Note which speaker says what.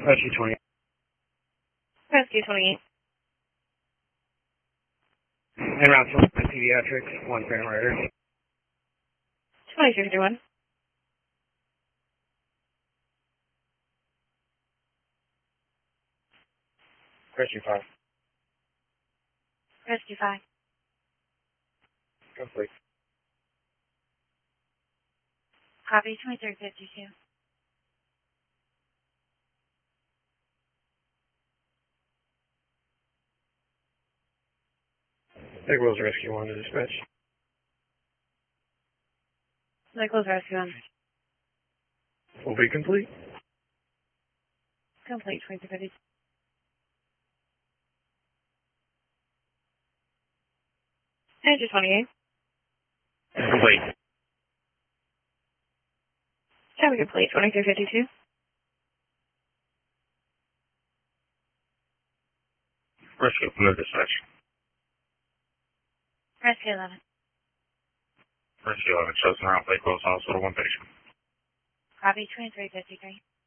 Speaker 1: Rescue 20.
Speaker 2: Rescue 28.
Speaker 1: En route to pediatrics, 1 Phantom Rider.
Speaker 2: 2351.
Speaker 1: Rescue 5.
Speaker 2: Rescue 5.
Speaker 1: Complete.
Speaker 2: Copy 2352.
Speaker 1: Big Will's Rescue 1 to dispatch.
Speaker 2: Nichols Rescue 1.
Speaker 1: Will be complete.
Speaker 2: Complete 2352. Engine 28.
Speaker 1: Complete.
Speaker 2: Copy complete 2352.
Speaker 1: Rescue 1 to dispatch.
Speaker 2: Rescue 11.
Speaker 1: Rescue 11 shows around Lake Wilson Hospital, 1 patient.
Speaker 2: Copy 2353.